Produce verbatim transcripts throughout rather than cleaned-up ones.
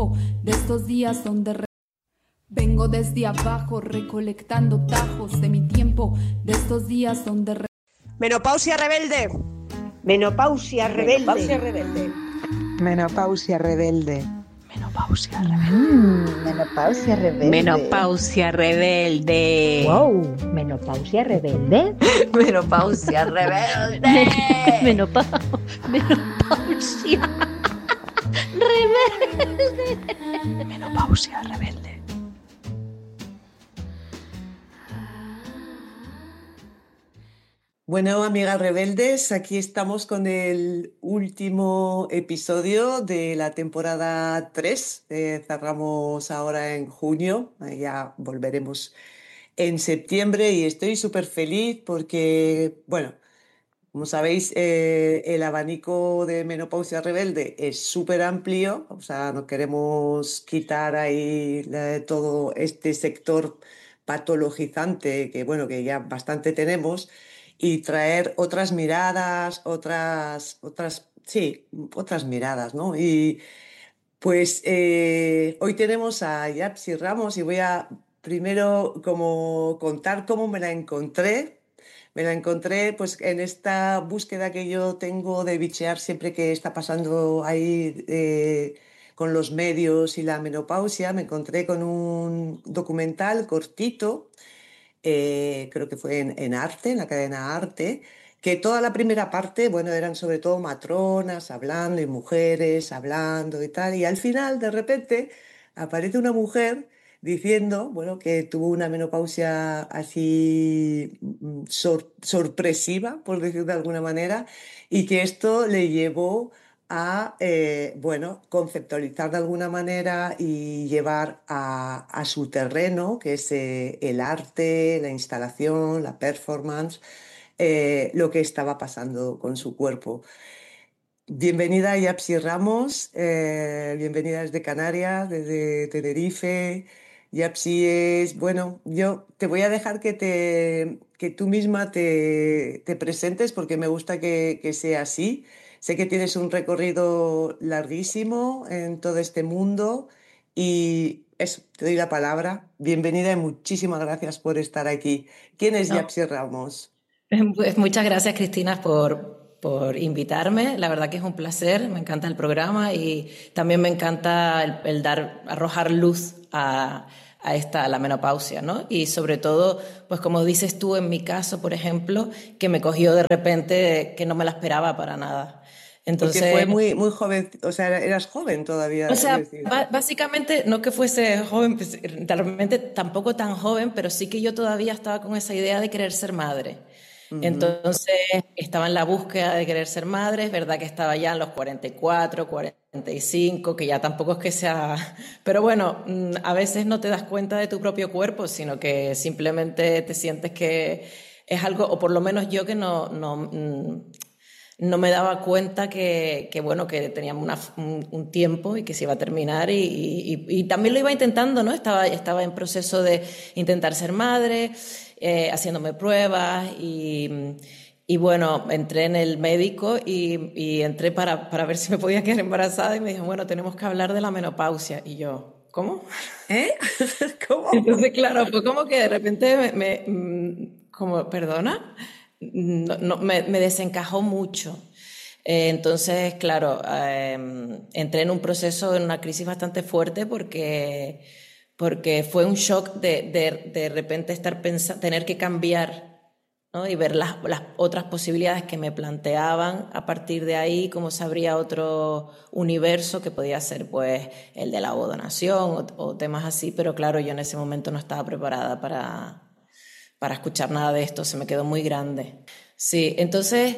tiempo de estos días donde re- vengo desde abajo recolectando tajos de mi tiempo de estos días donde re- Menopausia rebelde. Menopausia rebelde. Menopausia rebelde. Menopausia rebelde. Menopausia rebelde. Mm, menopausia rebelde. Menopausia rebelde. Wow. Menopausia rebelde. Menopausia rebelde. Menopa menopausia rebelde. Menopausia rebelde. Bueno, amigas rebeldes, aquí estamos con el último episodio de la temporada tres. Eh, cerramos ahora en junio, eh, ya volveremos en septiembre y estoy súper feliz porque, bueno, como sabéis, eh, el abanico de Menopausia Rebelde es súper amplio, o sea, no queremos quitar ahí la- todo este sector patologizante que, bueno, que ya bastante tenemos y traer otras miradas, otras, otras, sí, otras miradas, ¿no? Y pues eh, hoy tenemos a Yapsi Ramos y voy a primero como contar cómo me la encontré. Me la encontré pues en esta búsqueda que yo tengo de bichear siempre que está pasando ahí eh, con los medios y la menopausia. Me encontré con un documental cortito, eh, creo que fue en, en Arte, en la cadena Arte, que toda la primera parte, bueno, eran sobre todo matronas hablando y mujeres hablando y tal, y al final, de repente, aparece una mujer diciendo, bueno, que tuvo una menopausia así mm, sor- sorpresiva, por decir de alguna manera, y que esto le llevó a, eh, bueno, conceptualizar de alguna manera y llevar a, a su terreno, que es eh, el arte, la instalación, la performance, eh, lo que estaba pasando con su cuerpo. Bienvenida Yapsi Ramos, eh, bienvenida desde Canarias, desde Tenerife. Yapsi es, bueno, yo te voy a dejar que, te, que tú misma te, te presentes porque me gusta que, que sea así. Sé que tienes un recorrido larguísimo en todo este mundo y eso, te doy la palabra. Bienvenida y muchísimas gracias por estar aquí. ¿Quién es No, Yapsi Ramos? pues muchas gracias, Cristina, por, por invitarme. La verdad que es un placer, me encanta el programa y también me encanta el, el dar, arrojar luz a, a esta, a la menopausia, ¿no? Y sobre todo, pues como dices tú en mi caso, por ejemplo, que me cogió de repente que no me la esperaba para nada. Entonces, Porque fue muy, muy joven, o sea, eras joven todavía, o es sea, decir. ba- básicamente no que fuese joven, pues, realmente tampoco tan joven, pero sí que yo todavía estaba con esa idea de querer ser madre. Ujú. Entonces estaba en la búsqueda de querer ser madre, es verdad que estaba ya en los cuarenta y cuatro, cuarenta y cinco, que ya tampoco es que sea... Pero bueno, mm, a veces no te das cuenta de tu propio cuerpo, sino que simplemente te sientes que es algo, o por lo menos yo que no, no, mm, no me daba cuenta que, que bueno, que teníamos una- un, un tiempo y que se iba a terminar y, y- y también lo iba intentando, ¿no? Estaba, estaba en proceso de intentar ser madre, eh, haciéndome pruebas y, y bueno, entré en el médico y, y entré para, para ver si me podía quedar embarazada y me dijo, bueno, tenemos que hablar de la menopausia. Y yo, ¿cómo? ¿Eh? ¿Cómo? Entonces, claro, fue como que de repente me, me- mm, como, perdona, no, no, me, me desencajó mucho. Eh, entonces, claro, eh, entré en un proceso, en una crisis bastante fuerte porque, porque fue un shock de, de, de repente estar pensa- tener que cambiar, ¿no? Y ver las, las otras posibilidades que me planteaban a partir de ahí, cómo se abría otro universo que podía ser pues el de la ovodonación o, o temas así, pero claro, yo en ese momento no estaba preparada para, para escuchar nada de esto, se me quedó muy grande. Sí, entonces,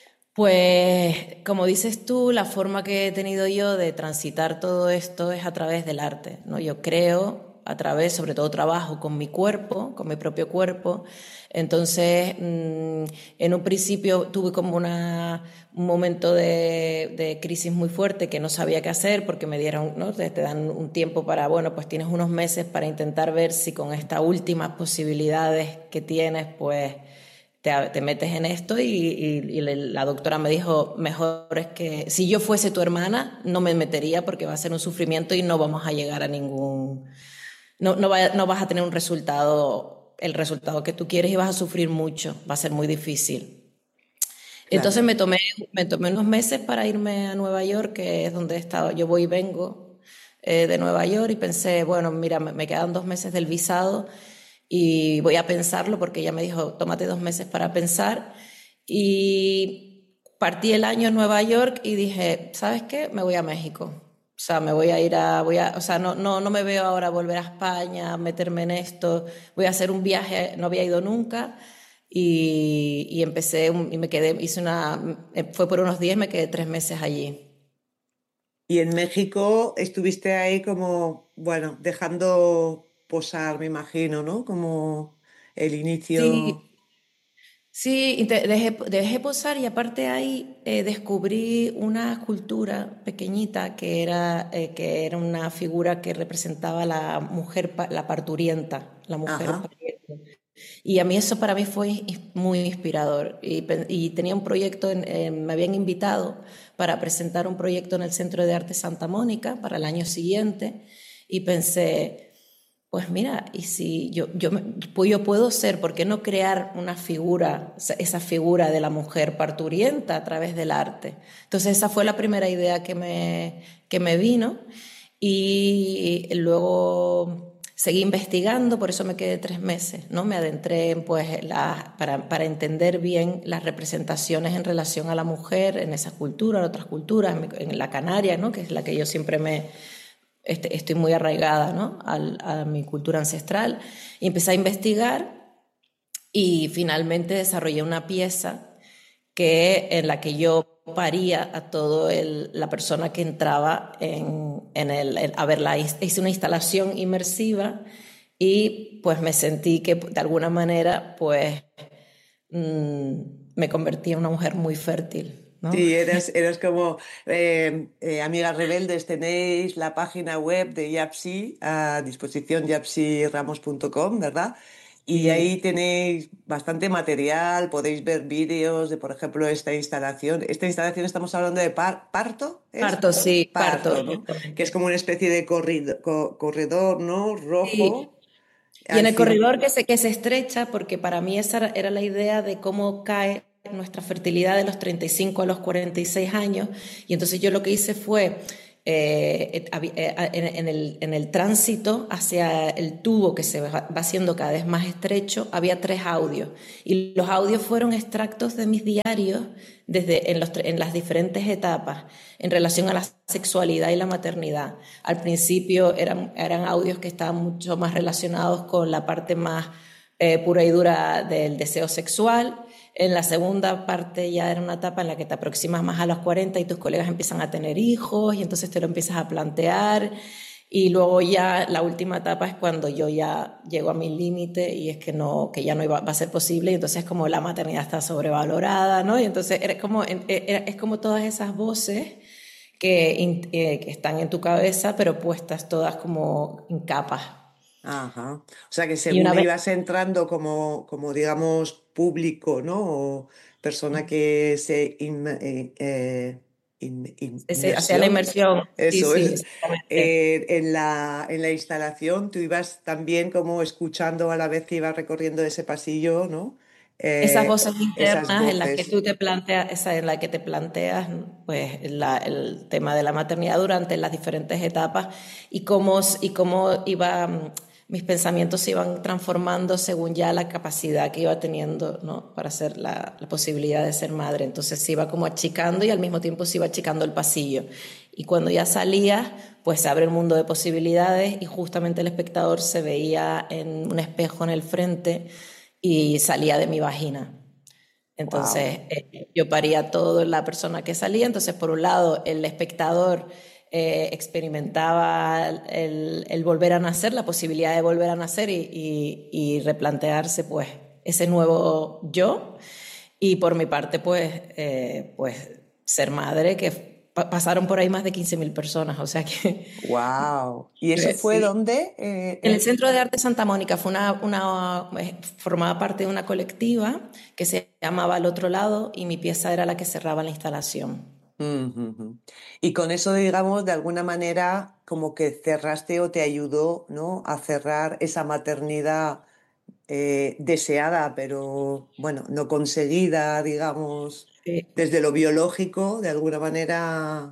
pues como dices tú, la forma que he tenido yo de transitar todo esto es a través del arte, ¿no? Yo creo a través, sobre todo trabajo con mi cuerpo, con mi propio cuerpo. Entonces, mmm, en un principio tuve como una, un momento de, de crisis muy fuerte que no sabía qué hacer porque me dieron, ¿no? Te, te dan un tiempo para, bueno, pues tienes unos meses para intentar ver si con estas últimas posibilidades que tienes, pues te, te metes en esto y, y, y la doctora me dijo, mejor es que si yo fuese tu hermana, no me metería porque va a ser un sufrimiento y no vamos a llegar a ningún... No, no, va, no vas a tener un resultado, el resultado que tú quieres y vas a sufrir mucho, va a ser muy difícil. Claro. Entonces me tomé, me tomé unos meses para irme a Nueva York, que es donde he estado. Yo voy y vengo eh, de Nueva York y pensé, bueno, mira, me, me quedan dos meses del visado y voy a pensarlo porque ella me dijo, tómate dos meses para pensar. Y partí el año en Nueva York y dije, ¿sabes qué? Me voy a México. O sea, me voy a ir a... Voy a, o sea, no, no, no me veo ahora volver a España, meterme en esto. Voy a hacer un viaje, no había ido nunca. Y, y empecé, un, y me quedé, hice una... Fue por unos días, me quedé tres meses allí. Y en México estuviste ahí como, bueno, dejando posar, me imagino, ¿no? Como el inicio... Sí. Sí, dejé, dejé posar y aparte ahí eh, descubrí una escultura pequeñita que era, eh, que era una figura que representaba a la mujer, la parturienta, la mujer parturienta. Y a mí eso para mí fue muy inspirador y, y tenía un proyecto, en, eh, me habían invitado para presentar un proyecto en el Centro de Arte Santa Mónica para el año siguiente y pensé... Pues mira, y si yo, yo, pues yo puedo ser, ¿por qué no crear una figura, esa figura de la mujer parturienta a través del arte? Entonces esa fue la primera idea que me, que me vino y luego seguí investigando, por eso me quedé tres meses, ¿no? Me adentré en, pues, la, para, para entender bien las representaciones en relación a la mujer en esa cultura, en otras culturas, en la canaria, ¿no? Que es la que yo siempre me... Estoy muy arraigada, ¿no? a, a mi cultura ancestral y empecé a investigar y finalmente desarrollé una pieza que, en la que yo paría a toda la persona que entraba en, en el, en, a verla. Hice una instalación inmersiva y pues me sentí que de alguna manera pues mmm, me convertí en una mujer muy fértil, ¿no? Sí, eras, eras como eh, eh, Amigas Rebeldes, tenéis la página web de Yapsi a disposición, yapsi ramos punto com, ¿verdad? Y sí. Ahí tenéis bastante material, podéis ver vídeos de, por ejemplo, esta instalación. Esta instalación estamos hablando de par, parto. ¿Es? Parto, sí, parto. parto ¿no? Que es como una especie de corrido, co, corredor, ¿no? Rojo. Sí. Y en el corredor que se, que se estrecha, porque para mí esa era la idea de cómo cae nuestra fertilidad de los treinta y cinco a los cuarenta y seis años, y entonces yo lo que hice fue eh, en, en, el, en el tránsito hacia el tubo que se va haciendo cada vez más estrecho, había tres audios, y los audios fueron extractos de mis diarios desde en, los, en las diferentes etapas en relación a la sexualidad y la maternidad. Al principio eran, eran audios que estaban mucho más relacionados con la parte más eh, pura y dura del deseo sexual. En la segunda parte ya era una etapa en la que te aproximas más a los cuarenta y tus colegas empiezan a tener hijos y entonces te lo empiezas a plantear, y luego ya la última etapa es cuando yo ya llego a mi límite y es que, no, que ya no iba, va a ser posible, y entonces como la maternidad está sobrevalorada, ¿no? Y entonces era como, era, es como todas esas voces que, eh, que están en tu cabeza pero puestas todas como en capas. Ajá. O sea que según vez... ibas entrando como, como digamos público, ¿no? O persona que se in, eh, eh, in, in, hacia la inmersión. Eso sí, es. Sí, eh, en, la, en la instalación tú ibas también como escuchando a la vez que ibas recorriendo ese pasillo, ¿no? Eh, esas voces internas esas voces. en las que tú te planteas, esa en la que te planteas, pues la, el tema de la maternidad durante las diferentes etapas y cómo, y cómo iba... mis pensamientos se iban transformando según ya la capacidad que iba teniendo, ¿no? Para hacer la, la posibilidad de ser madre. Entonces se iba como achicando y al mismo tiempo se iba achicando el pasillo. Y cuando ya salías, pues se abre el mundo de posibilidades y justamente el espectador se veía en un espejo en el frente y salía de mi vagina. Entonces wow. eh, yo paría todo la persona que salía. Entonces por un lado el espectador... Eh, experimentaba el, el volver a nacer, la posibilidad de volver a nacer y, y, y replantearse pues ese nuevo yo, y por mi parte pues, eh, pues ser madre, que pa- pasaron por ahí más de quince mil personas, o sea que... Wow. ¿Y eso fue Sí. dónde? Eh, En el en- Centro de Arte Santa Mónica fue una, una, eh, formaba parte de una colectiva que se llamaba Al Otro Lado y mi pieza era la que cerraba la instalación. Ujú, ujú. Y con eso, digamos, de alguna manera, como que cerraste o te ayudó, ¿no? A cerrar esa maternidad eh, deseada, pero bueno, no conseguida, digamos, Sí. desde lo biológico, de alguna manera,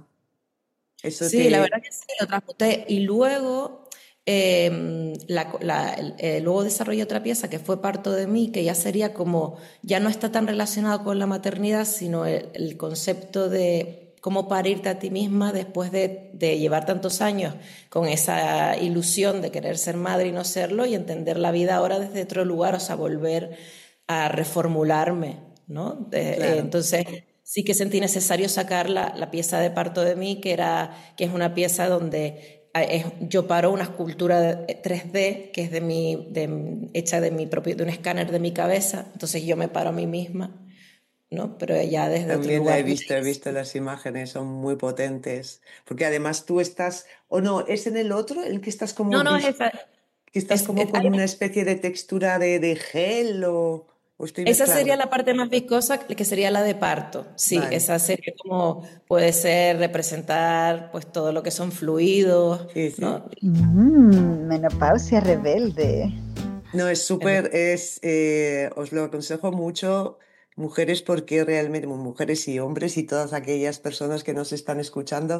eso Sí, la te... verdad que sí, lo transmuté. Y luego, eh, la, la- el- eh, luego desarrollé otra pieza que fue Parto de mí, que ya sería como, ya no está tan relacionado con la maternidad, sino el, el concepto de cómo parirte a ti misma después de, de llevar tantos años con esa ilusión de querer ser madre y no serlo, y entender la vida ahora desde otro lugar, o sea, volver a reformularme, ¿no? De- eh, Claro. entonces sí que sentí necesario sacar la, la pieza de Parto de mí, que, era, que es una pieza donde eh, es- yo paro una escultura tres D que es de mi, de, hecha de, mi propio, de un escáner de mi cabeza, entonces yo me paro a mí misma, ¿no? Pero ya desde otro También la he lugar. visto, he visto las imágenes, son muy potentes, porque además tú estás, o no, es en el otro, el que estás como No, no, es vis- esa. que estás Es, como es- con una especie de textura de, de gel o, o estoy esa sería mezclando. la parte más viscosa, que sería la de parto. Sí, Vale, esa sería como puede ser representar pues todo lo que son fluidos, sí, sí. ¿no? Mm, menopausia rebelde. No, es súper, es, eh, os lo aconsejo mucho, mujeres, porque realmente, bueno, mujeres y hombres y todas aquellas personas que nos están escuchando,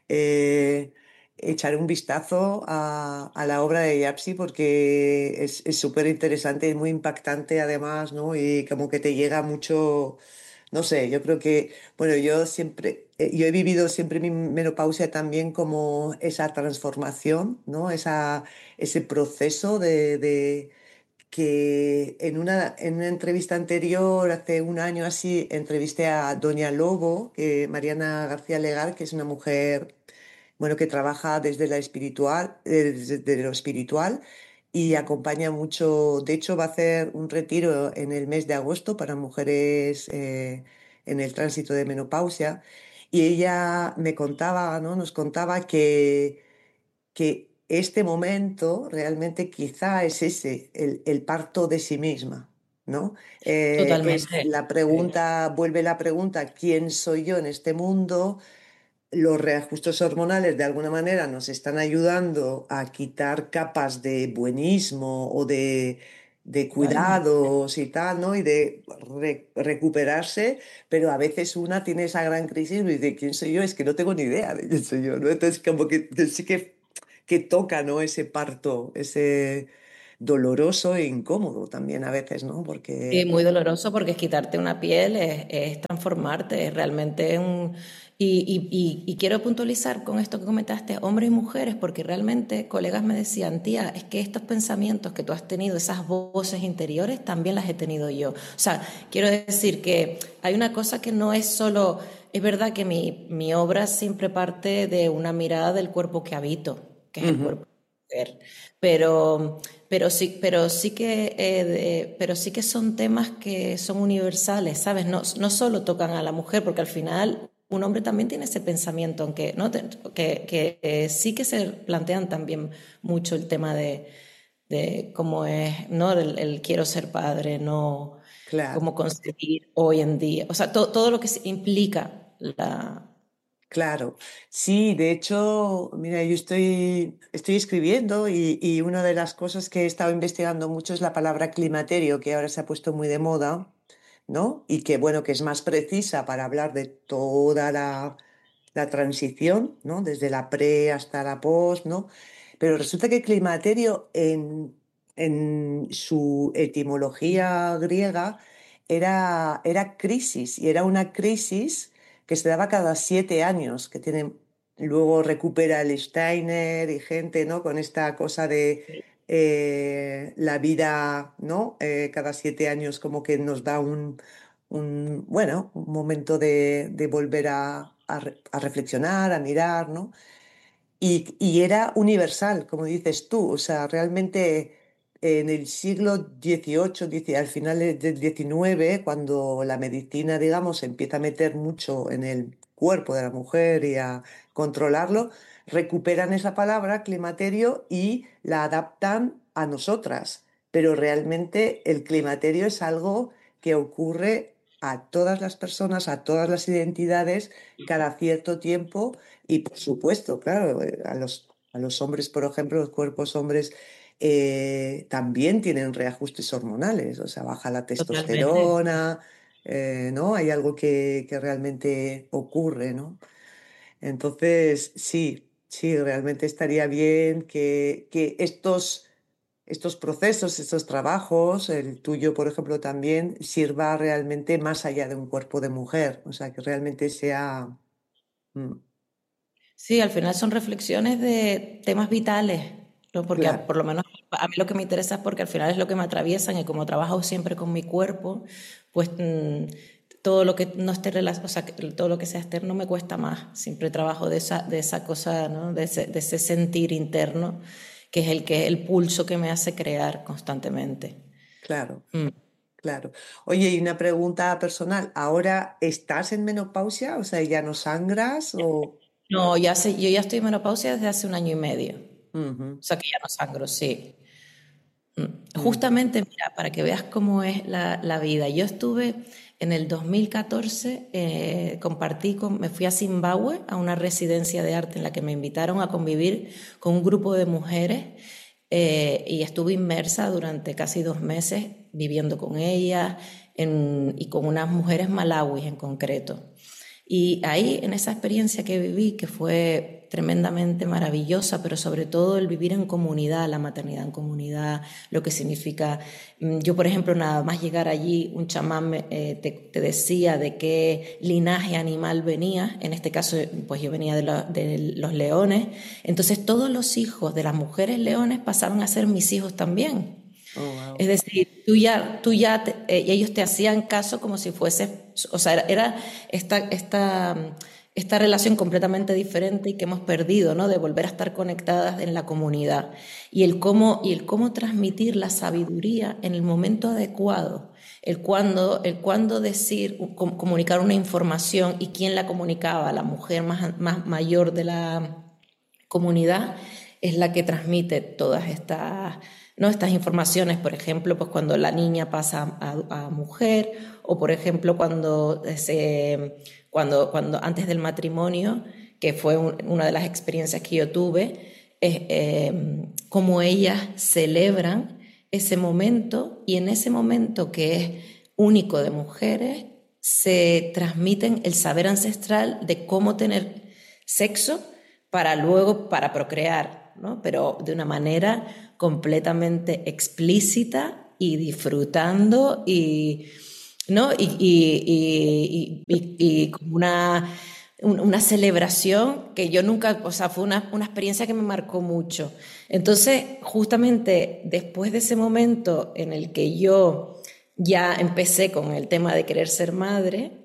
eh, echar un vistazo a, a la obra de Yapsi porque es es súper interesante y muy impactante además, ¿no? Y como que te llega mucho, no sé, yo creo que, bueno, yo siempre, eh, yo he vivido siempre mi menopausia también como esa transformación, ¿no? Esa, ese proceso de, de- que en una, en una entrevista anterior, hace un año así, entrevisté a Doña Lobo, que Mariana García Legar, que es una mujer, bueno, que trabaja desde la espiritual, eh, desde lo espiritual y acompaña mucho. De hecho, va a hacer un retiro en el mes de agosto para mujeres eh, en el tránsito de menopausia. Y ella me contaba, ¿no? Nos contaba que que este momento realmente quizá es ese, el, el parto de sí misma, ¿no? Eh, es Totalmente. la Sí. pregunta, vuelve la pregunta, ¿quién soy yo en este mundo? Los reajustes hormonales de alguna manera nos están ayudando a quitar capas de buenismo o de, de Totalmente. cuidados y tal, ¿no? Y de re- recuperarse, pero a veces una tiene esa gran crisis y dice, ¿quién soy yo? Es que no tengo ni idea de quién soy yo, ¿no? Entonces como que, que sí que, que toca, ¿no? Ese parto, ese doloroso e incómodo también a veces, ¿no? Sí, Porque... muy doloroso porque es quitarte una piel, es, es transformarte, es realmente un... Y, y- y- y quiero puntualizar con esto que comentaste, hombres y mujeres, porque realmente colegas me decían, tía, es que estos pensamientos que tú has tenido, esas voces interiores, también las he tenido yo. O sea, quiero decir que hay una cosa que no es solo... Es verdad que mi, mi obra siempre parte de una mirada del cuerpo que habito, que es el Ujú. cuerpo de la mujer, pero... Pero sí, pero sí que, eh, de- pero sí que son temas que son universales, ¿sabes? No, no solo tocan a la mujer, porque al final un hombre también tiene ese pensamiento, aunque ¿no? Te- que, que, eh, sí que se plantean también mucho el tema de, de cómo es, ¿no? El, el quiero ser padre, no Claro. cómo concebir hoy en día. O sea, to- todo lo que se- implica la... Claro, sí, de hecho, mira, yo estoy, estoy escribiendo y, y una de las cosas que he estado investigando mucho es la palabra climaterio, que ahora se ha puesto muy de moda, ¿no? Y que, bueno, que es más precisa para hablar de toda la, la transición, ¿no? Desde la pre hasta la post, ¿no? Pero resulta que climaterio en, en su etimología griega era, era crisis y era una crisis que se daba cada siete años, que tiene, luego recupera el Steiner y gente, ¿no? Con esta cosa de eh, la vida, ¿no? Eh, cada siete años como que nos da un, un, bueno, un momento de, de volver a, a re- a reflexionar, a mirar, ¿no? Y, y era universal, como dices tú, o sea, realmente en el siglo dieciocho, dieci- al final del diecinueve, cuando la medicina, digamos, se empieza a meter mucho en el cuerpo de la mujer y a controlarlo, recuperan esa palabra climaterio y la adaptan a nosotras. Pero realmente el climaterio es algo que ocurre a todas las personas, a todas las identidades, cada cierto tiempo y, por supuesto, claro, eh, a los, a los hombres, por ejemplo, los cuerpos hombres eh, también tienen reajustes hormonales, o sea, baja la Totalmente. testosterona, eh, ¿no? Hay algo que, que realmente ocurre, ¿no? Entonces, sí, sí, realmente estaría bien que, que estos, estos procesos, estos trabajos, el tuyo, por ejemplo, también sirva realmente más allá de un cuerpo de mujer, o sea, que realmente sea... mm, Sí, al final son reflexiones de temas vitales, ¿no? Porque a- claro, por lo menos a mí lo que me interesa es porque al final es lo que me atraviesan y como trabajo siempre con mi cuerpo, pues mm, todo lo que no esté relacionado, o sea, que todo lo que sea externo me cuesta más. Siempre trabajo de esa, de esa cosa, ¿no? De ese, de ese sentir interno, que es el que el pulso que me hace crear constantemente. claro, Mm. claro. Oye, y una pregunta personal, ¿ahora estás en menopausia? O sea, ¿ya no sangras o...? No, ya sé, yo ya estoy en menopausia desde hace un año y medio. Ujú, O sea que ya no sangro, sí. Mm. ujú. Justamente, mira, para que veas cómo es la, la vida. Yo estuve en el dos mil catorce, eh, compartí con, me fui a Zimbabue a una residencia de arte en la que me invitaron a convivir con un grupo de mujeres eh, y estuve inmersa durante casi dos meses viviendo con ellas en- y con unas mujeres malawis en concreto. Y ahí, en esa experiencia que viví, que fue tremendamente maravillosa, pero sobre todo el vivir en comunidad, la maternidad en comunidad, lo que significa, mm, yo por ejemplo, nada más llegar allí, un chamán me, eh, te, te decía de qué linaje animal venía, en este caso, pues yo venía de, lo- de los leones, entonces todos los hijos de las mujeres leones pasaban a ser mis hijos también. Oh, wow. Es decir, tú ya, tú ya te- eh, ellos te hacían caso como si fuese, o sea, era, era esta, esta, mm, esta relación completamente diferente y que hemos perdido, ¿no? De volver a estar conectadas en la comunidad. Y el cómo, y el cómo transmitir la sabiduría en el momento adecuado, el cuándo, el cuándo decir, com- comunicar una información y quién la comunicaba, la mujer más, más mayor de la comunidad es la que transmite todas estas, ¿no? Estas informaciones, por ejemplo, pues cuando la niña pasa a, a mujer o por ejemplo cuando, se, cuando, cuando antes del matrimonio, que fue un, una de las experiencias que yo tuve, es eh, cómo ellas celebran ese momento y en ese momento que es único de mujeres se transmiten el saber ancestral de cómo tener sexo para luego, para procrear, ¿no? Pero de una manera completamente explícita y disfrutando y, ¿no? y, y, y, y, y como una, una celebración que yo nunca, o sea, fue una, una experiencia que me marcó mucho. Entonces, justamente después de ese momento en el que yo ya empecé con el tema de querer ser madre,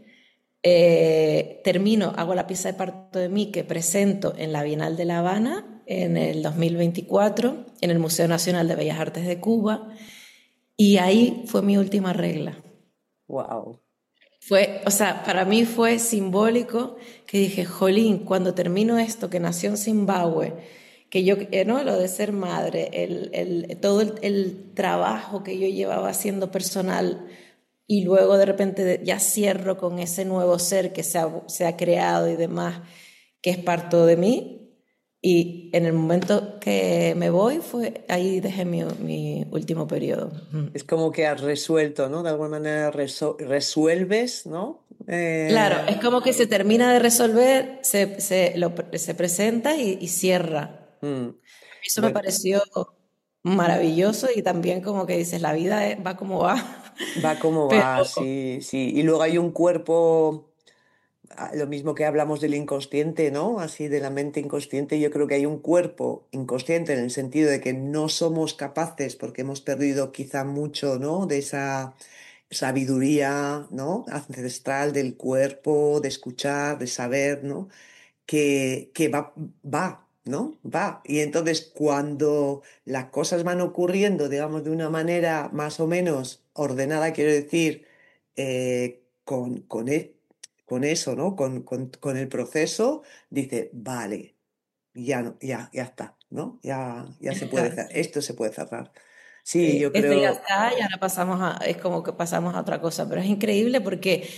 eh, termino, hago la pieza de parto de mí que presento en la Bienal de La Habana en el dos mil veinticuatro, en el Museo Nacional de Bellas Artes de Cuba, y ahí fue mi última regla. Wow. Fue, o sea, para mí fue simbólico que dije, jolín, cuando termino esto, que nació en Zimbabue, que yo, eh, ¿no? Lo de ser madre, el, el, todo el, el trabajo que yo llevaba haciendo personal y luego de repente ya cierro con ese nuevo ser que se ha, se ha creado y demás, que es parte de mí. Y en el momento que me voy, fue ahí dejé mi, mi último periodo. Es como que has resuelto, ¿no? De alguna manera reso- resuelves, ¿no? Claro, Eh, es como que se termina de resolver, se, se, lo, se presenta y, y cierra. mm, Eso me bueno, pareció maravilloso y también como que dices, la vida es- va como va. va como Pero va, sí, sí. Y luego hay un cuerpo, ah, lo mismo que hablamos del inconsciente, ¿no? Así de la mente inconsciente, yo creo que hay un cuerpo inconsciente en el sentido de que no somos capaces, porque hemos perdido quizá mucho, ¿no? De esa sabiduría, ¿no? Ancestral del cuerpo, de escuchar, de saber, ¿no? que, que va, va, ¿no? Va. Y entonces cuando las cosas van ocurriendo, digamos, de una manera más o menos ordenada, quiero decir, eh, con, con, e- con eso, ¿no? Con, con, con el proceso, dice, vale, ya, no, ya, ya está, ¿no? Ya, ya se puede cerrar, esto se puede cerrar. Sí, Sí, yo esto ya creo, está y ahora pasamos a, es como que pasamos a otra cosa, pero es increíble porque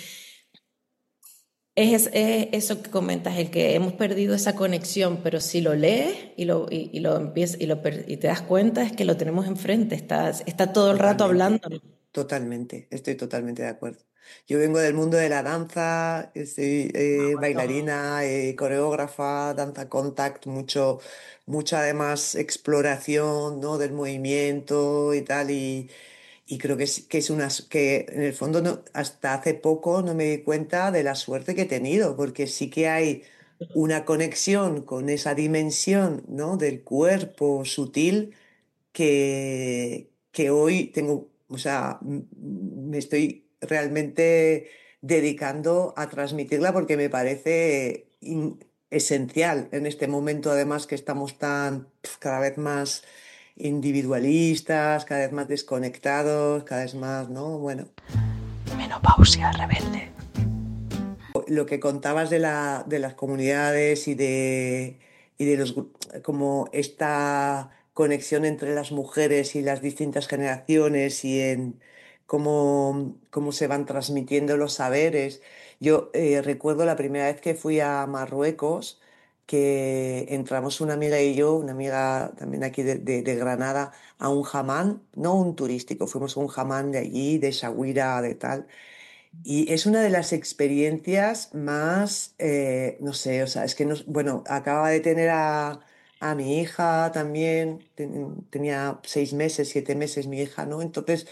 es, es eso que comentas, el que hemos perdido esa conexión, pero si lo lees y lo, y, y lo empiezas y, lo, per- y te das cuenta es que lo tenemos enfrente, está, está todo el rato totalmente. hablando. Totalmente, estoy totalmente de acuerdo. Yo vengo del mundo de la danza, soy eh, bailarina, eh, coreógrafa, danza contact, mucho, mucha además exploración, ¿no? Del movimiento y tal, y, y creo que es, que es una, s- que en el fondo no, hasta hace poco no me di cuenta de la suerte que he tenido, porque sí que hay una conexión con esa dimensión, ¿no? Del cuerpo sutil que, que hoy tengo, o sea, m- me estoy realmente dedicando a transmitirla porque me parece in- esencial en este momento, además que estamos tan pf, cada vez más individualistas, cada vez más desconectados, cada vez más, ¿no? Bueno, Menopausia rebelde. lo que contabas de la, de las comunidades y de, y de los, gru- como esta conexión entre las mujeres y las distintas generaciones y en cómo, cómo se van transmitiendo los saberes. Yo eh, recuerdo la primera vez que fui a Marruecos, que entramos una amiga y yo, una amiga también aquí de, de- de Granada, a un hamán, no un turístico, fuimos a un hamán de allí, de Essaouira, de tal. Y es una de las experiencias más, eh, no sé, o sea, es que no, bueno, acababa de tener a, a mi hija también, ten- tenía seis meses, siete meses mi hija, ¿no? Entonces,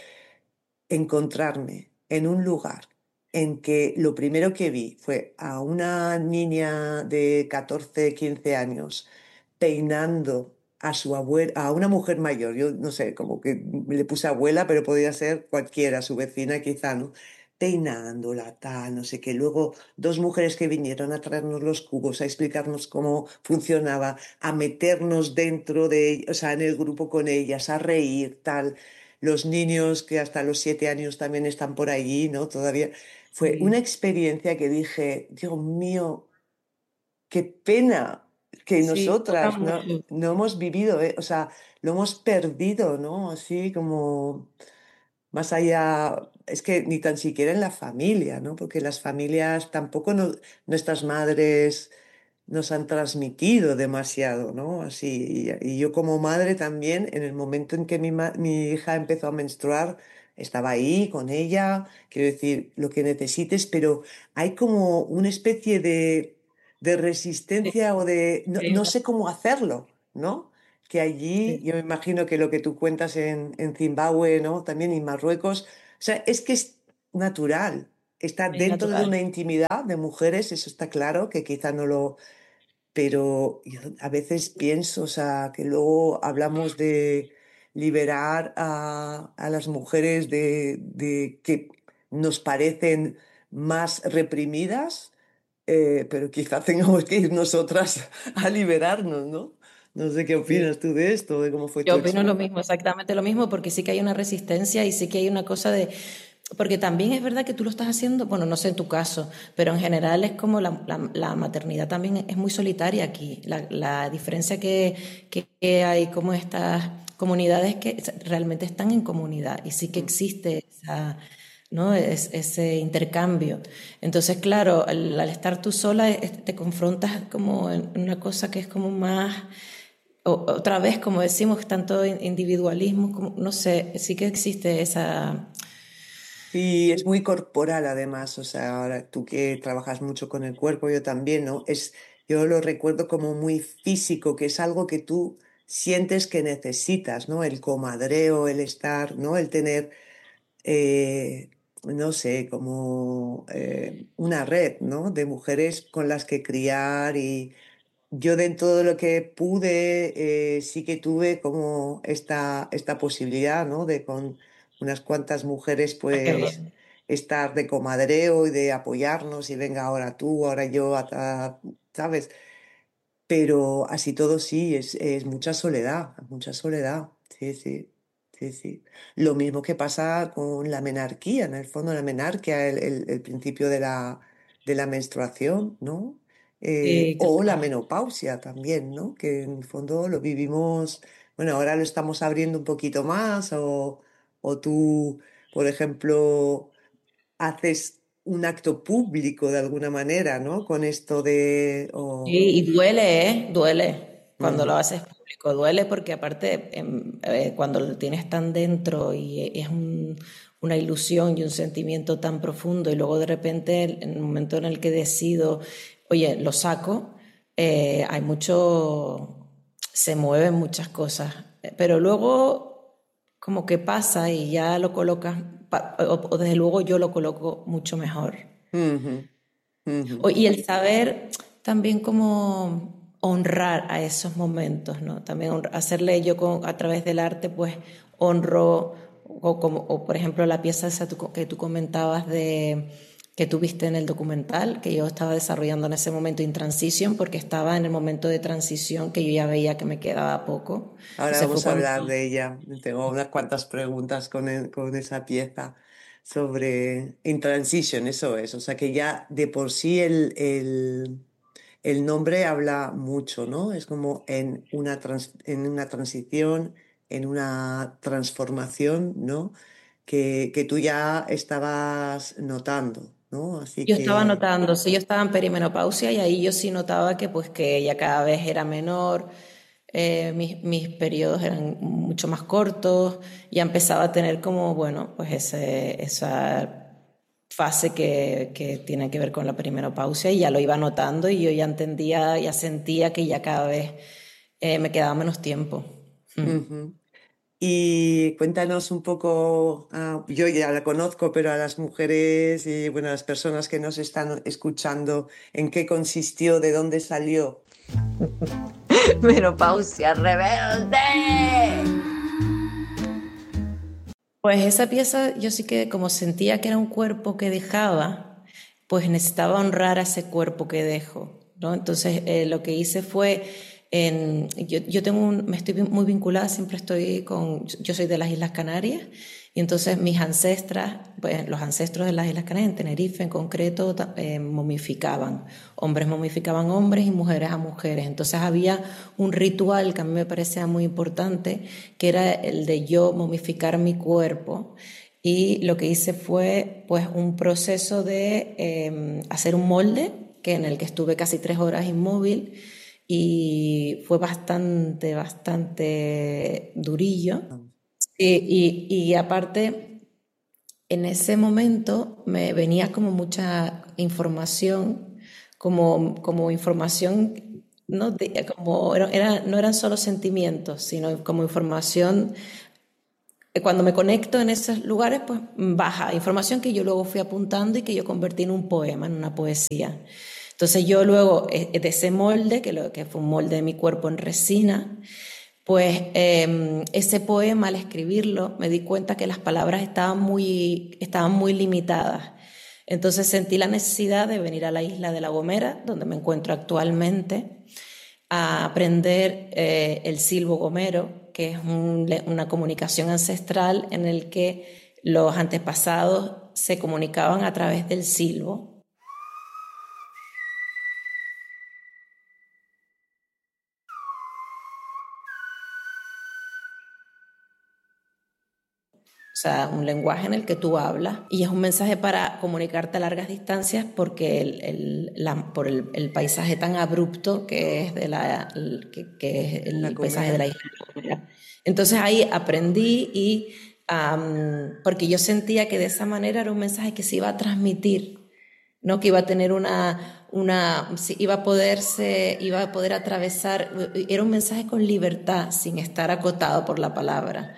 encontrarme en un lugar en que lo primero que vi fue a una niña de catorce quince años peinando a su abuela, a una mujer mayor, yo no sé, como que le puse abuela, pero podía ser cualquiera, su vecina quizá, ¿no? Peinándola, tal, no sé qué. Luego, dos mujeres que vinieron a traernos los cubos, a explicarnos cómo funcionaba, a meternos dentro de, o sea, en el grupo con ellas, a reír, tal. Los niños que hasta los siete años también están por allí, ¿no? Todavía. Fue una Sí, experiencia que dije, Dios mío, qué pena que sí, toca nosotras no, mucho. no hemos vivido, ¿eh? O sea, lo hemos perdido, ¿no? Así como más allá, es que ni tan siquiera en la familia, ¿no? Porque las familias tampoco no- nuestras madres nos han transmitido demasiado, ¿no? Así, y, y yo como madre también, en el momento en que mi, ma- mi hija empezó a menstruar, estaba ahí con ella, quiero decir, lo que necesites, pero hay como una especie de, de Sí, resistencia o de, no, hay no una- sé cómo hacerlo, ¿no? Que allí, sí, yo me imagino que lo que tú cuentas en, en Zimbabue, ¿no? También en Marruecos, o sea, es que es natural, está es dentro de natural. una intimidad de mujeres, eso está claro, que quizá no lo, pero yo a veces pienso, o sea, que luego hablamos de liberar a, a las mujeres de, de que nos parecen más reprimidas, eh, pero quizá tengamos que ir nosotras a liberarnos, ¿no? No sé qué Sí. opinas tú de esto, de cómo fue Yo tu opino lo experiencia. mismo, exactamente lo mismo, porque sí que hay una resistencia y sí que hay una cosa de... Porque también es verdad que tú lo estás haciendo, bueno, no sé en tu caso, pero en general es como la, la- la maternidad también es muy solitaria aquí. La, la diferencia que, que- que hay como estas comunidades que realmente están en comunidad y sí que existe esa, ¿no? Es- ese intercambio. Entonces, claro, al, al estar tú sola es- te confrontas como en una cosa que es como más o- otra vez, como decimos, tanto individualismo, como, no sé, sí que existe esa... Sí, es muy corporal además, o sea, ahora tú que trabajas mucho con el cuerpo, yo también, ¿no? Es, yo lo recuerdo como muy físico, que es algo que tú sientes que necesitas, ¿no? El comadreo, el estar, ¿no? El tener, eh, no sé, como eh, una red, ¿no? De mujeres con las que criar y yo dentro de lo que pude, eh, sí que tuve como esta, esta posibilidad, ¿no? De con unas cuantas mujeres, Ah, qué pues, bien. estar de comadreo y de apoyarnos y venga ahora tú, ahora yo, a- ¿sabes? Pero así todo sí, es, es mucha soledad, mucha soledad, sí, sí, sí, sí. Lo mismo que pasa con la menarquía, en el fondo la menarquía, el, el- el principio de la, de la menstruación, ¿no? Eh, Sí, o la total. menopausia también, ¿no? Que en el fondo lo vivimos, bueno, ahora lo estamos abriendo un poquito más, o, o tú, por ejemplo, haces un acto público de alguna manera, ¿no? Con esto de... o- Sí, y duele, ¿eh? Duele cuando lo Ujú, haces público. Duele porque aparte, em, eh, cuando lo tienes tan dentro y es un- una ilusión y un sentimiento tan profundo y luego de repente en el momento en el que decido, oye, lo saco, eh, hay mucho, se mueven muchas cosas, eh, pero luego como que pasa y ya lo colocas, pa- o, o desde luego yo lo coloco mucho mejor. ujú, ujú. O- Y el saber también como honrar a esos momentos, ¿no? También honra- hacerle yo con, a través del arte, pues honro, o, como, o por ejemplo la pieza esa tu- que tú comentabas de que tuviste en el documental, que yo estaba desarrollando en ese momento in transition, porque estaba en el momento de transición que yo ya veía que me quedaba poco. Ahora Entonces fue vamos a cuando... hablar de ella. Tengo unas cuantas preguntas con, el- con esa pieza sobre In Transition, eso es. O sea que ya de por sí el, el, el nombre habla mucho, ¿no? Es como en una, trans- en una transición, en una transformación, ¿no? Que, que tú ya estabas notando, ¿no? Así Yo estaba que... notando, sí, yo estaba en perimenopausia y ahí yo sí notaba que pues que ella cada vez era menor, eh, mis, mis periodos eran mucho más cortos, ya empezaba a tener como, bueno, pues ese, esa fase que, que tiene que ver con la perimenopausia y ya lo iba notando y yo ya entendía, ya sentía que ya cada vez eh, me quedaba menos tiempo. Mm. Ujú. Y cuéntanos un poco, ah, yo ya la conozco, pero a las mujeres y bueno, a las personas que nos están escuchando, ¿en qué consistió, de dónde salió? Menopausia rebelde. Pues esa pieza yo sí que como sentía que era un cuerpo que dejaba, pues necesitaba honrar a ese cuerpo que dejo, ¿no? Entonces eh, lo que hice fue, en, yo, yo tengo un, me estoy muy vinculada, siempre estoy con, yo soy de las Islas Canarias, y entonces mis ancestras, pues los ancestros de las Islas Canarias, en Tenerife en concreto, ta- eh, momificaban, hombres momificaban hombres y mujeres a mujeres, entonces había un ritual que a mí me parecía muy importante, que era el de yo momificar mi cuerpo. Y lo que hice fue pues un proceso de eh, hacer un molde, que en el que estuve casi tres horas inmóvil y fue bastante, bastante durillo. Y, y, y aparte, en ese momento me venía como mucha información, como, como información, ¿no? De- como era, era- no eran solo sentimientos, sino como información. eh, Cuando me conecto en esos lugares, pues baja información que yo luego fui apuntando y que yo convertí en un poema, en una poesía. Entonces yo luego, eh, de ese molde, que, lo, que fue un molde de mi cuerpo en resina, pues eh, ese poema al escribirlo me di cuenta que las palabras estaban muy, estaban muy limitadas. Entonces sentí la necesidad de venir a la isla de La Gomera, donde me encuentro actualmente, a aprender eh, el silbo gomero, que es un, una comunicación ancestral en el que los antepasados se comunicaban a través del silbo. O sea, un lenguaje en el que tú hablas y es un mensaje para comunicarte a largas distancias porque el, el, la, por el, el paisaje tan abrupto que es, de la, el, que, que es La el paisaje de Gomera. la isla. Entonces ahí aprendí y um, porque yo sentía que de esa manera era un mensaje que se iba a transmitir, ¿no? Que iba a tener una, una iba a poderse, iba a poder atravesar, era un mensaje con libertad sin estar acotado por la palabra.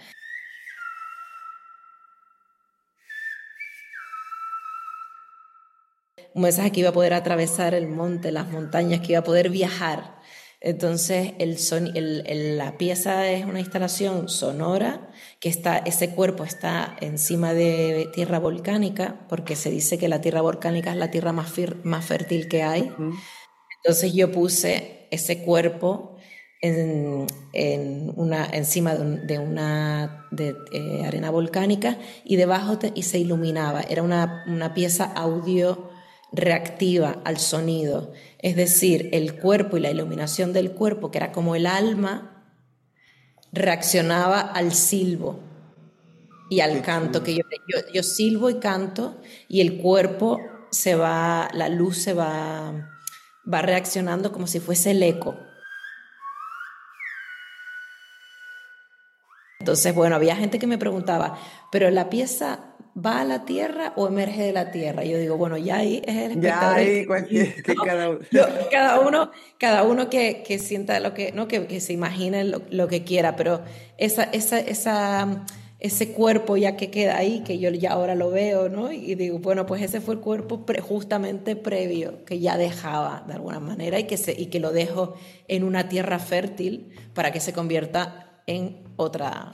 Un mensaje que iba a poder atravesar el monte, las montañas, que iba a poder viajar. Entonces, el son, el, el, la pieza es una instalación sonora, que está, ese cuerpo está encima de tierra volcánica, porque se dice que la tierra volcánica es la tierra más, fir, más fértil que hay. Ujú. Entonces yo puse ese cuerpo en, en una, encima de, un, de una de, eh, arena volcánica y debajo te, y se iluminaba. Era una, una pieza audio reactiva al sonido. Es decir, el cuerpo y la iluminación del cuerpo, que era como el alma, reaccionaba al silbo y al canto, que yo, yo, yo silbo y canto y el cuerpo se va, la luz se va, va reaccionando como si fuese el eco. Entonces, bueno, había gente que me preguntaba, ¿pero la pieza va a la tierra o emerge de la tierra? Yo digo, bueno, ya ahí es el espectador. Ya ahí cualquier, que cada uno. Yo, cada uno, cada uno que, que sienta lo que, no, que, que se imagine lo, lo que quiera, pero esa, esa, esa, ese cuerpo ya que queda ahí, que yo ya ahora lo veo, ¿no? Y digo, bueno, pues ese fue el cuerpo pre, justamente previo, que ya dejaba de alguna manera y que, se, y que lo dejo en una tierra fértil para que se convierta en otra.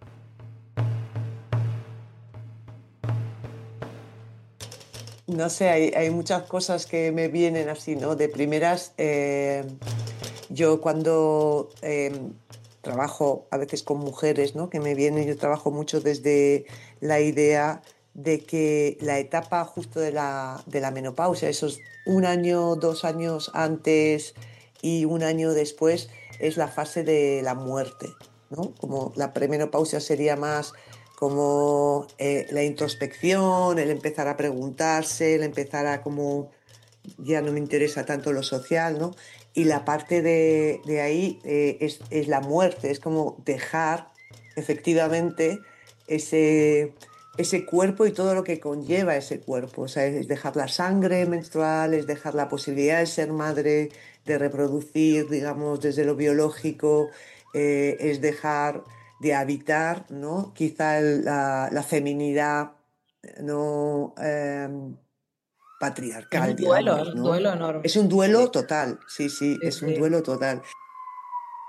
No sé, hay, hay muchas cosas que me vienen así, ¿no? De primeras, eh, yo cuando eh, trabajo a veces con mujeres, ¿no? Que me vienen, yo trabajo mucho desde la idea de que la etapa justo de la, de la menopausia, esos un año, dos años antes y un año después, es la fase de la muerte, ¿no? Como la premenopausia sería más como eh, la introspección, el empezar a preguntarse, el empezar a como, ya no me interesa tanto lo social, ¿no? Y la parte de, de ahí eh, es, es la muerte, es como dejar efectivamente ese, ese cuerpo y todo lo que conlleva ese cuerpo, o sea, es dejar la sangre menstrual, es dejar la posibilidad de ser madre, de reproducir, digamos, desde lo biológico, eh, es dejar de habitar, ¿no? Quizá el, la, la feminidad no eh, patriarcal, Es un duelo, digamos, es un ¿no? duelo enorme. Es un duelo Sí, total, sí, sí, sí, es un sí. duelo total.